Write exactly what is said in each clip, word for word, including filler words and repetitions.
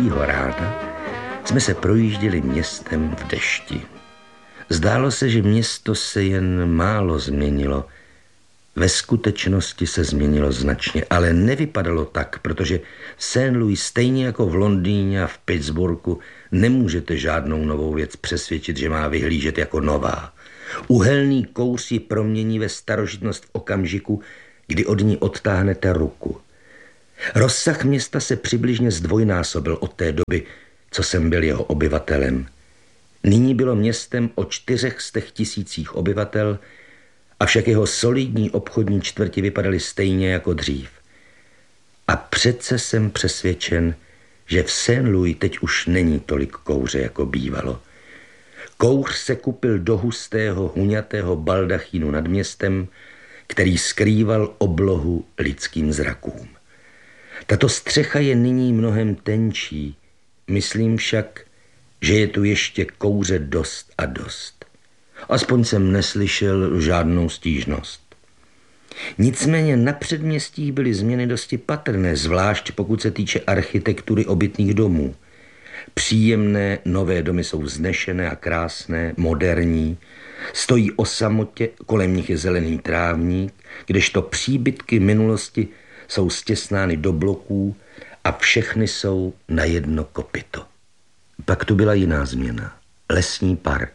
rána jsme se projížděli městem v dešti. Zdálo se, že město se jen málo změnilo. Ve skutečnosti se změnilo značně, ale nevypadalo tak, protože v Saint Louis stejně jako v Londýně a v Pittsburghu nemůžete žádnou novou věc přesvědčit, že má vyhlížet jako nová. Uhelný kouř ji promění ve starožitnost v okamžiku, kdy od ní odtáhnete ruku. Rozsah města se přibližně zdvojnásobil od té doby, co jsem byl jeho obyvatelem. Nyní bylo městem o čtyřech stech tisících obyvatel, avšak jeho solidní obchodní čtvrti vypadaly stejně jako dřív. A přece jsem přesvědčen, že v Saint Louis teď už není tolik kouře, jako bývalo. Kouř se kupil do hustého, huňatého baldachínu nad městem, který skrýval oblohu lidským zrakům. Tato střecha je nyní mnohem tenčí, myslím však, že je tu ještě kouře dost a dost. Aspoň jsem neslyšel žádnou stížnost. Nicméně na předměstích byly změny dosti patrné, zvlášť pokud se týče architektury obytných domů. Příjemné nové domy jsou vznešené a krásné, moderní, stojí o samotě, kolem nich je zelený trávník, kdežto příbytky minulosti jsou stěsnány do bloků a všechny jsou na jedno kopyto. Pak tu byla jiná změna. Lesní park.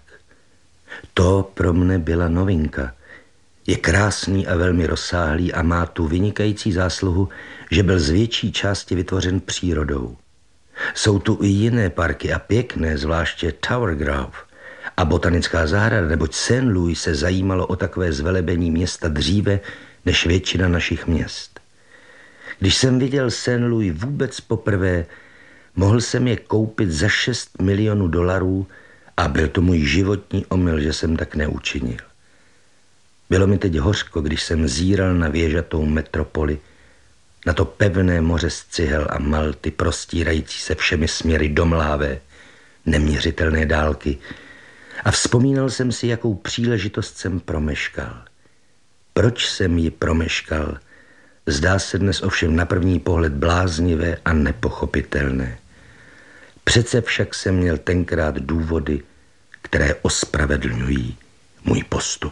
To pro mne byla novinka. Je krásný a velmi rozsáhlý a má tu vynikající zásluhu, že byl z větší části vytvořen přírodou. Jsou tu i jiné parky a pěkné, zvláště Tower Grove a botanická zahrada, neboť Saint Louis se zajímalo o takové zvelebení města dříve než většina našich měst. Když jsem viděl Saint Louis vůbec poprvé, mohl jsem je koupit za šest milionů dolarů a byl to můj životní omyl, že jsem tak neučinil. Bylo mi teď hořko, když jsem zíral na věžatou metropoli, na to pevné moře z cihel a malty prostírající se všemi směry do mlávé, neměřitelné dálky, a vzpomínal jsem si, jakou příležitost jsem promeškal. Proč jsem ji promeškal, zdá se dnes ovšem na první pohled bláznivé a nepochopitelné. Přece však jsem měl tenkrát důvody, které ospravedlňují můj postup.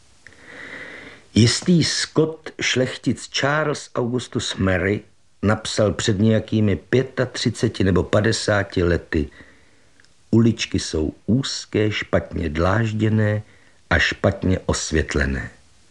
Jistý Scott šlechtic Charles Augustus Murray napsal před nějakými třiceti pěti nebo padesáti lety: uličky jsou úzké, špatně dlážděné a špatně osvětlené.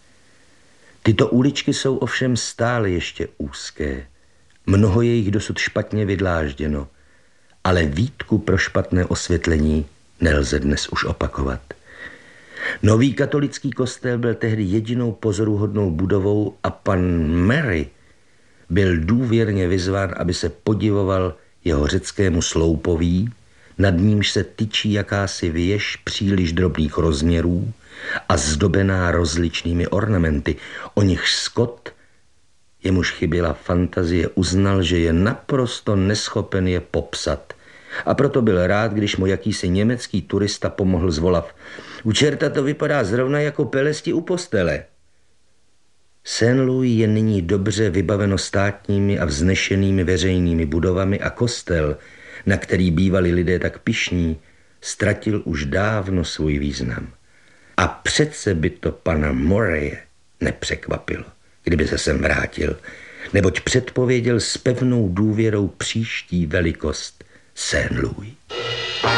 Tyto uličky jsou ovšem stále ještě úzké. Mnoho je jich dosud špatně vydlážděno, ale výtku pro špatné osvětlení nelze dnes už opakovat. Nový katolický kostel byl tehdy jedinou pozoruhodnou budovou a pan Murray byl důvěrně vyzván, aby se podivoval jeho řeckému sloupoví, nad nímž se tyčí jakási věž příliš drobných rozměrů a zdobená rozličnými ornamenty. O nich Scott, jemuž chyběla fantazie, uznal, že je naprosto neschopen je popsat. A proto byl rád, když mu jakýsi německý turista pomohl zvolav: u čerta to vypadá zrovna jako pelesti u postele. Saint Louis je nyní dobře vybaveno státními a vznešenými veřejnými budovami a kostel, na který bývali lidé tak pyšní, ztratil už dávno svůj význam. A přece by to pana Murraye nepřekvapilo, kdyby se sem vrátil, neboť předpověděl s pevnou důvěrou příští velikost Saint Louis.